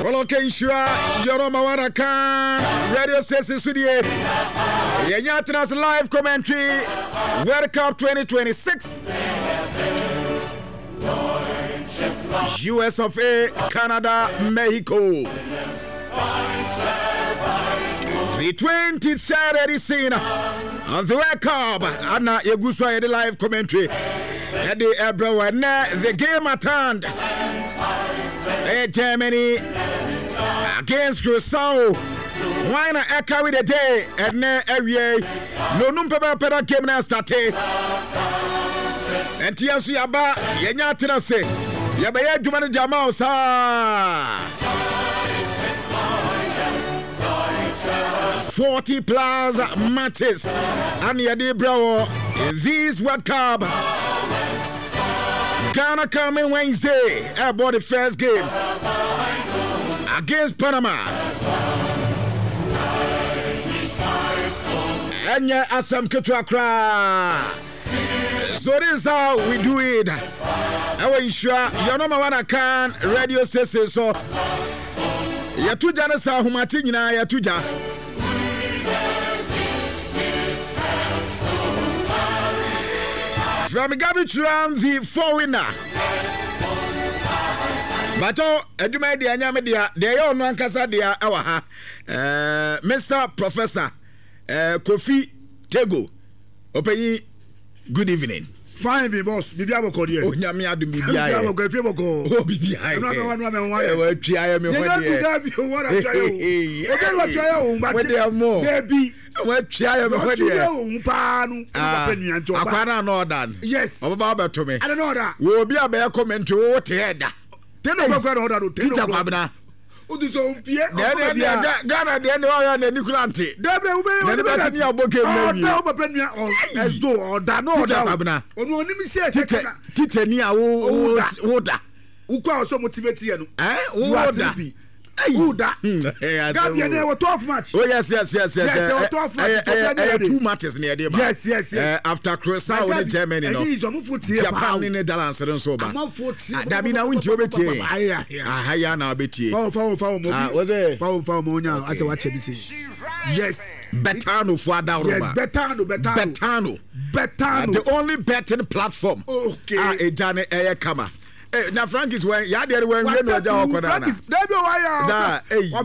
Kolokenshua Yoroma Wanakan Radio Session Studio Yanyatra's live commentary World Cup 2026 US of A, Canada, Mexico. The 23rd edition of the World Cup. Anna Yeguswa the live commentary. Eddie Ebro and the game at hand. Germany against Curaçao. Why not carry the day and area? No number per game now started. And Tiasu Yaba Yanyatina say Yabaya Jumana Jamal sa 40 plus matches and Yadi Bravo in this World Cup. Ghana coming Wednesday about the first game against Panama. Enya Asam Ketrakra. So this is how we do it. I ensure you know what I can radio station so Yatuja na sa humati nyina Yatuja. From Garbage Round, the foreigner. But oh, Eduma de Anyamedia, they all know Ankasa de Awaha. Mr. Professor Kofi Tego. Open good evening. Fine, boss. Bibi aboko die. Oh, nyame adum bibi aye. Bibi aboko efi aboko. Oh, bibi aye. No. We try me ho die. O ke wa try o, but we dey more. Baby. We try me ho die. O pa nu. Akwara no dan. Yes. Oba ba to me. I don't know that. We obi aba comment o te header. Ten no go order do. Teacher kwabna. O do so pie. Ghana de ne o na nikulante. Debre ube. Ne be ni aboke mnawi. O papa nua o esdo order no order. Teacher kwabna. Onu oni mi say teacher ni a wo da. Ukwa o so motivate ye no. Wo da. Uda. Gambia they were 12 match. Oh yes. Yes, they were 12 match. 2 matches near there. Yes. After Curaçao in Germany no. Japan in the Dallas and so ba. Dabi na wunti obetie. Ahaya na obetie. Foul mo. Was it? Foul mo nya as watch be say. Yes. Betano for Adauba. Yes, Betano. The only betting platform. Okay. Ejane Eyekama. Now Frank is when ya there when we no ja okoda na. Frank is there be why na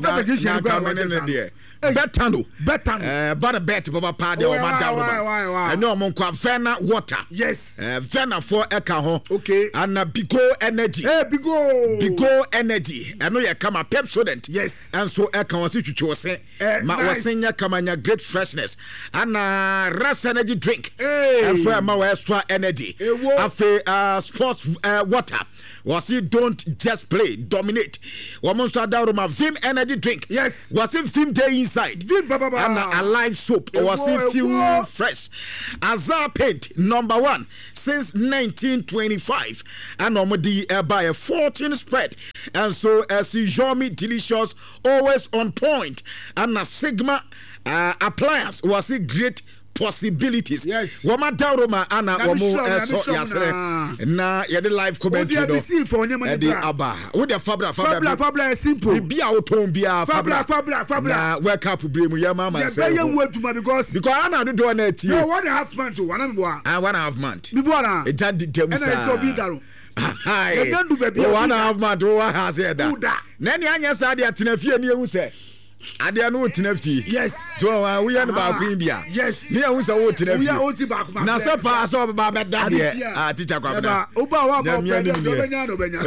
Betano. But bet baba pa de o ma da baba. And no mon kwa Vena water. Yes. Vena for eka ho. Okay. And Bigo energy. Bigo energy. And no ya kama Pepsodent. Yes. And so eka was twitwo se. Ma wasenya kama nya great freshness. And Ras energy drink. And so ma extra energy. Afi sports water. Was it don't just play, dominate. Wamonsta Daruma Vim energy drink. Yes. Was it Vim day inside? Vim baba. And a live soap. Was it fuel fresh? Azar paint #1 since 1925. And Omodi by a 14 spread. And so as Jomi delicious, always on point. And a Sigma appliance was it great possibilities. Yes. Wama Daruma Anna Omo Yasre na yede live commentary no. Edi aba. Wo de Fabra simple. Bia oton bia Fabra. Na wake up bremu ya mama say. Because Anna do do na tie. No 1.5 month to 1.5 month. Bi bo na. E just di dem sa. Na so bi daro. Hi. 1.5 month wo ha say da. Na ni anya sa de atena fie ni ehu say. Adia no tinafti. Yes. So we are ba queen bia. Yes. Me who say wo tinafti. We are oti ba kuma. Na se pa so ba be da de. Teacher kwabna. Oba wa ba benya no benya.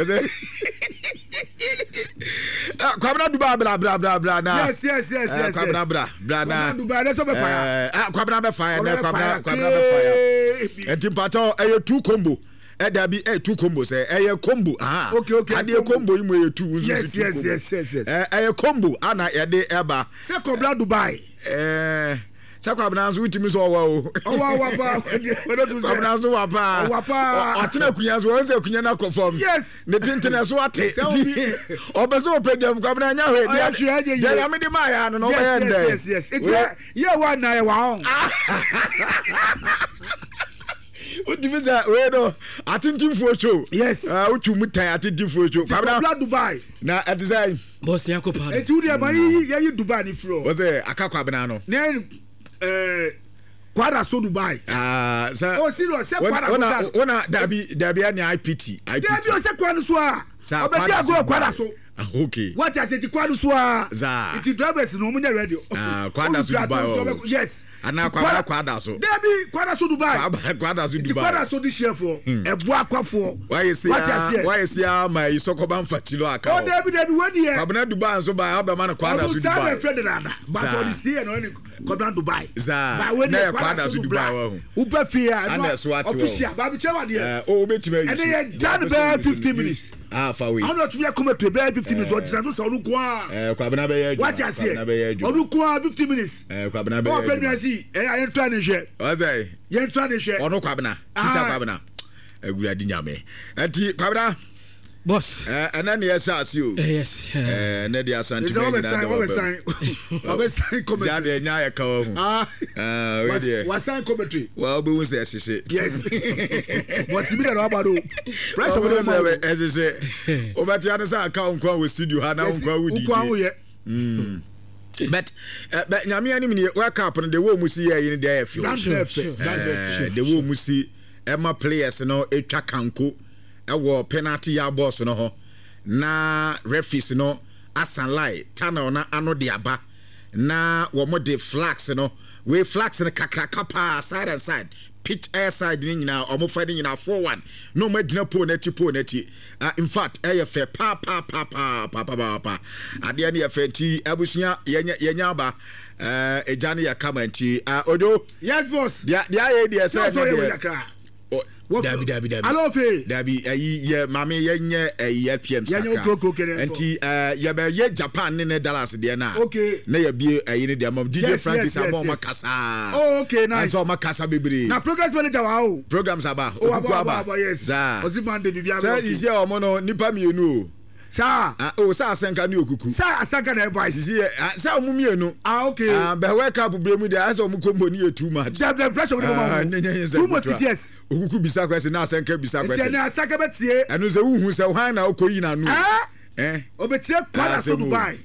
Kwabna duba bla na. Yes. Kwabna bla na. Duba dey so be fire. Kwabna be fire na kwabna be fire. Enti pato e 2 combo. Dabi 2 combo say combo okay ade combo imu 2 yes combo ana yede eba se kobla Dubai Chakwabna nso witimi so owa pa Kwabna nso wa pa atena kunya so won se kunya na confirm yes ne tintene so ate obeso opedem Kwabna nya hwe de ya me de ma ya no be yes it's ye wa na ye wa on Utimisa we no atintim for show. Yes. Utu mutai atintim for show. Kabla Dubai. Na at the same. Boss Yanko pa. Eti udi ama yi Dubai ni fro. Was akakwa abena no. Na Kwada so Dubai. Sir. Oh serious, say Kwada so. Ona dabi ani IPT. Dabi o say Kwada so a. Obedi ago Kwada so. Okay. What I say ti Kwada so a. It drivers no munya ready. Kwada so Dubai. Yes. Ana Kwada so. Dabi Kwada so Dubai. Kwada so Dubai. Ti Kwada so this year for. Ebu akwafo. Why you see my Sokoban fatilo aka. Oh Dabi we there. Kwabena Dubai so by Abba na Kwada so Dubai. But on the sea no Kwabena Dubai. Ba we na Kwada so Dubai wa hu. Upa fia no official ba bi chewa there. Oh betime and then Jan be 15 minutes. For we. I'm not to be come to be 15 minutes or just so no kwa. Kwabena be what I say. Onu kwa 15 minutes. Kwabena be. Oh Pedro see. I try to share. What's that? You try to share. Ono Kwabena. Tita Kwabena. Eguradi nyame. Enti Kwabena boss. And then yes, as you. Yes. Nadia Santi. It's always sign. Always sign commentary. Jade nyaya ka ho. Was sign commentary. Well, be we say yes. What's the matter about do? Pressure we say as say. Obati ana sa account kwa we studio ha na kwa wudi. But nyame anim ne work up no the wo mu si ye ne there feel. The wo mu si Emma players no etwa kanko ewo penalty ya boss no ho na referees no asanlai tana na ano de aba na wo mo de flags no we flags no kakraka pa side and side pitch air side ni nyina omo fa ni nyina 4-1 no ma gina po na ti in fact air fair pa ade na fair ti abusuya yenya ba ejane ya kama nti odo yes boss dia ye say Dabi. Hello fe. Dabi ye mame ye nye ye PM sakra. Ye koko kere. Enti ye be ye Japan ne Dallas de na. Okay. Na ye bie ne de am DJ Francis abo makasa. Oh okay nice. So makasa bebre. Na programs manager wa o. Programs aba. Okuku aba. Yes. Ozibande bibia. Say isi omo no nipa mienu o. Sa sa asenka ne okuku. Sa asenka na advice. Sa omu mienu. Okay. Be wake up bremu de asa omu kombo ni too much. The pressure with the too much yes. Okuku bisa kwese na asenka bisa kwese. Na asenka betie. Enu se wuhu se hwan na okoyi na nu. Obetie Kwada so Dubai.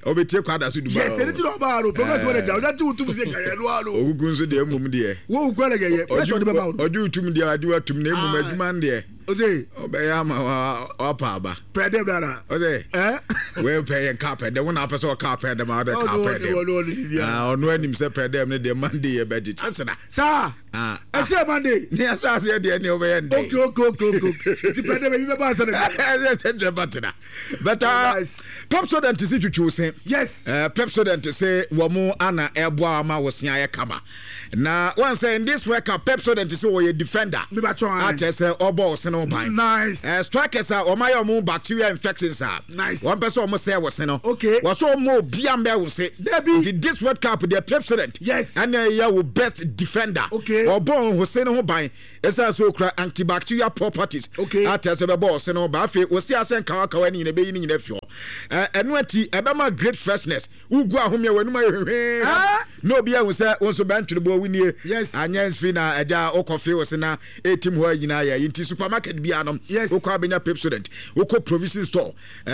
Yes, anything about it. Progress when the that you to say kayelo alo. Ogugun so de emum de. Wo ugwa le pressure de be ba. Oju tum de adu atum na emum aduma de. Oze obeya ma opa aba. Pede brother. Oze we pay carpet de wona person carpet de ma de carpet de. Ono anim se pede dem ne de Monday e be di chancena. Sir. Eche Monday. Ni asa se de ne obeya nde. Okay. Ti pede be ba sa de. Yes, but Pepsodent is twitwu se. Yes. Pepsodent say wo mu ana eboa ma wo sia ye kama. Na one say in this work Pepsodent say wo ye defender. Me ba try. At say obo se no ban. Nice. Strikers are o ma yo mu bacteria infections are. Nice. One person o say wo se no. Okay. Wo so mo bia mbe wo se. This World Cup the Pepsodent. Yes. And ya wo best defender. Okay. Obo ho se no ban. Esa so kra antibacterial properties. Okay. At say be bo se no ba fe wo si asen kawa ni ne be yi ni ne fio. Enu ati ebema great freshness. Ugu ahomia wanuma hwehwe. No bia wo se won so bantwe bo winie. Yes. Anyans fi na aja okofe wo se na etim ho anyina ya yinti supermarket bia nom. Yes. Okọ abenya Pepsodent. Okọ provision store.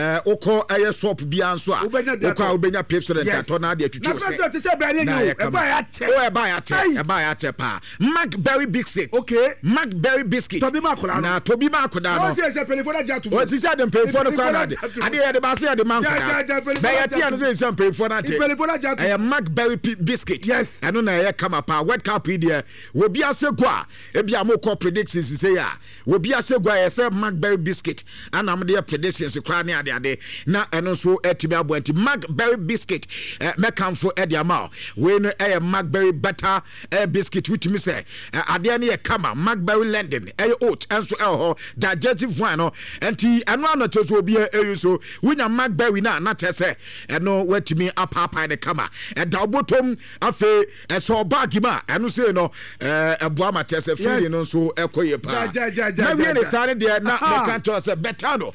Okọ aye shop bia nso a. Okọ obenya Pepsodent ato na de atwitwo se. Na Pepsodent se ba ne e ba ya te pa. Macberry biscuit. Okay. Macberry biscuit. Tobi Makoda. Na Tobi Makoda no. No se pelefona jatu. O si say dem pelefona kwa na de. Ade de ba say de man koda. Be ya ti an say some pelefona che. Pelefona jatu. Macberry biscuit. Yes. Eno na ye kama pa World Cup there. We bia segwa. E bia mo call predictions say ya. We bia segwa ye say Macberry biscuit. And am there predictions kwa na ade. Na eno so etimi abo anti Macberry biscuit. Me kamfo e de ama. We no e Macberry butter biscuit which me say ade na ye kama Macberry London e oat enso e ho digestive one no anti eno anato so obi e so wunya Macberry na chese eno watimi apapa de kama e da obotom afe e so bag ma eno say no eboa ma chese feel no so ekoye pa na we ne sare de na kan to say betano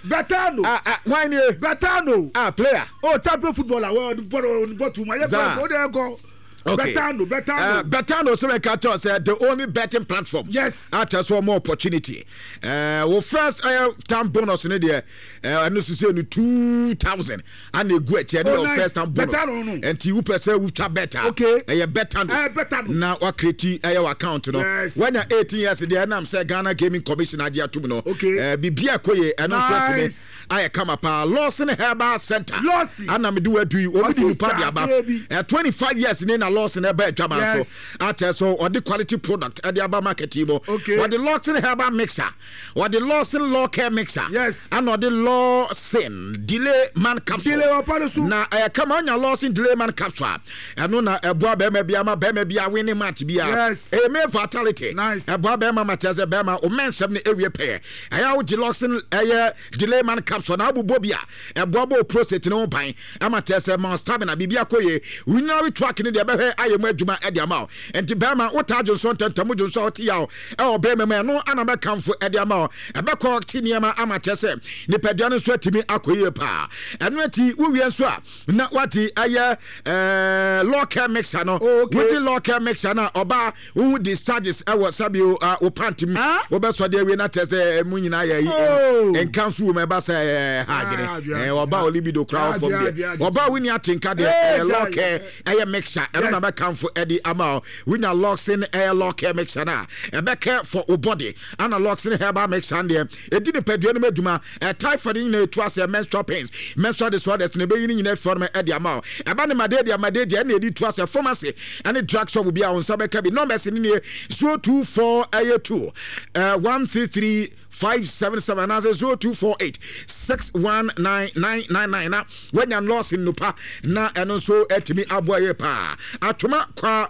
why ne betano player champion footballer world bottom my go Okay. Betano so make us the only betting platform. Yes. After so more opportunity. Well, first time bonus in there. I know to say 2,000 and the great first time bonus. And you person with better. Okay. Betano. Now what create your account no. Yes. When you're 18 years there now say Ghana Gaming Commission idea to no. Okay. Bibia koye and also I come up Lawson Herbal Center. And I'm do you party about 25 years in a loss in a bed drama. Yes. So after so or the quality product at the Abba market team. Okay. Or the Lawson Herbal mixer. Or the Lawson Law Care mixer. Yes. And or the Lawson Delay Man capsule. Now come on your Lawson Delay Man capsule. And no na a boy be a winning match be a yes. A mere fatality. Nice. A boy bema matches a bema or men 70 area pair. I have the Lawson Delay Man capsule. Now Bobia a bobo process no pine. Amateurs a man stamina bibia koye. We now we tracking in the I am Juma Ediamau. And the Bama, what I just want to Tamujo Saltiao, or Bema, no another come for Ediamau, a backward Tiniama amateurs, the Pediano sweat to me Akoye pa. And what he will answer, not what he law care mexano, what the law care mexana, or bar who discharges our Sabio or Pantim, or best what they will not as a Munina and council members or about libido crowd from there. Or about when you think at the law care, a mixer, and another come for Eddie Amal. We now locks in air law care mixer now. A backer for a body, and a locks in herba mixer there. It didn't pay Duma, a typhoid in a trust a menstrual pains, menstrual disorders in the beginning in a form of Eddie Amal. About my day, and they trust a pharmacy, and the drug shop will be on Sabakabi numbers in here 024 2 133 577 as 0248 61999 when you're lost in Nupa na and also etimi aboye pa atuma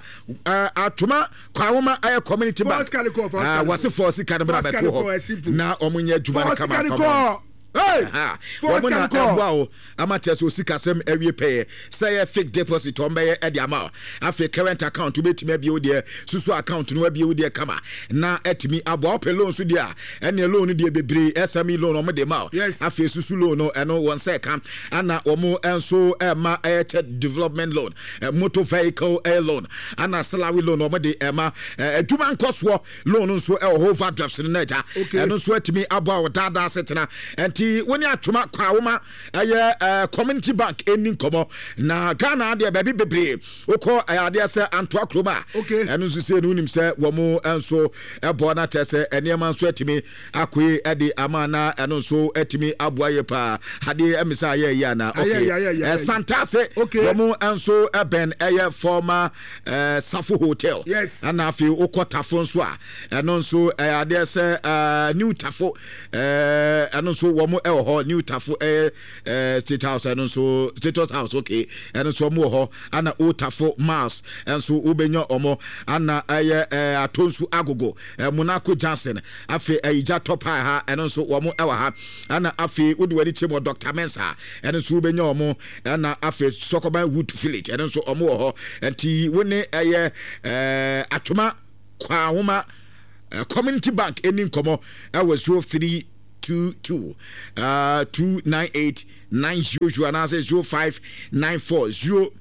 kwa woma aye community bank was for sika na na omunye djuma kama fama. Hey, wow, amateurs will seek some every pay. Say a fixed deposit on by a diamond. After current account to make me be there, Susu account no be there, kama. Na at me about loan so dear, and a loan dear be SME loan on the mouth. Yes, after Susu loan, and no 1 second, and now more and so Emma development loan, a motor vehicle loan, and a salary loan on the Emma, a 2 man cost war loan so overdrafts in the net. Okay, and also to me about data setting and when you are to Kwawoma, a community bank ending como na Ghana, dear baby baby, Oko, I dare say Antwerp Roma. Okay, and as you say, Nunim say, Wamo, and so a bona test, and Yaman sweat to me, Akwe, Eddie Amana, and also Etimi Abuayepa, Hadi Emisaya Yana, okay, Santa say, okay, Wamo, and so a Ben, a former Safu Hotel. Yes, and I feel Oko Tafonswa, and also I dare say, new Tafo, and also new Tafu State House and also Status House, okay, and so more and old Tafu Mars and so Ubenyo Omo and Atonsu Agogo, Monaco Johnson, Afe Aija Topa and also Wamo Ewaha and Afe Udwedi Chimo Dr. Mensa and so Ubenyo Omo and Afe Sokoban Wood Village and also Omo and T Winnie Atuma Kwawoma Community Bank ending como I was 03 22 298 90 and I say 0594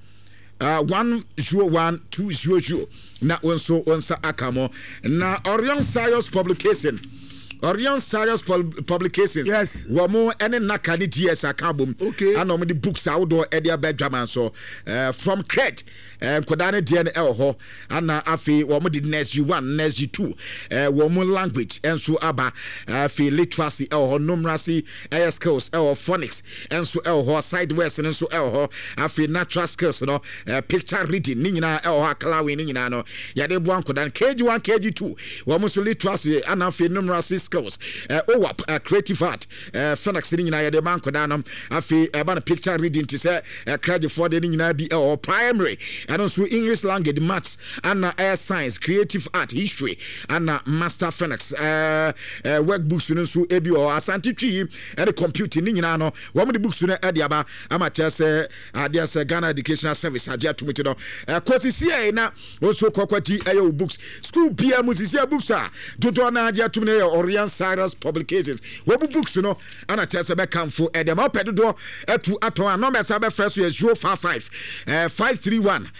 101 200 na onso onsa akamo na Orion Science Publication. Orion Science Publications. Yes. Wamo ene nakani DS akabum. Okay. And the books outdoor edia bedjaman so from Cred kodane DN ho and afi wamo the next U1 next U2 wamo language and so aba afi literacy ho numeracy skills phonics and so ho sideways and so ho afi natural skills no picture reading ni nyina ho akalawe ni nyina no yade buan kodane KG1 KG2 wamo so literacy and afi numeracy skills OWAP creative art Phoenix ni nyina yade man kodane afi eba picture reading to say credit for the ni nyina bi primary and also English language, maths, and science, creative art, history, and master Phoenix workbooks, and so ebi or Asante tree, and computing. Ninano, one of the books in Adiaba, amateurs, there's Ghana Educational Service, Ajia to me to know. Cosi na also Kokwati Ayo books, school Pia Musisia books, Dutona Ajia to me, or William Cyrus Publications. What books no ana chese be kamfo e dem opedodo atu aton number sabe fresh is 055 531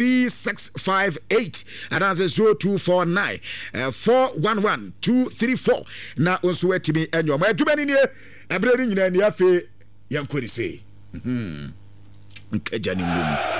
3658 and that's 0249 411 234 na onso wetimi enyo ma adubani ni ebre ni nyina ni afi yankori sei nkajani mum